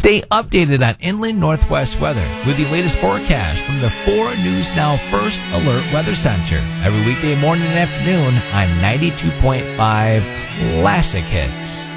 Stay updated on Inland Northwest weather with the latest forecast from the 4 News Now First Alert Weather Center every weekday morning and afternoon on 92.5 Classic Hits.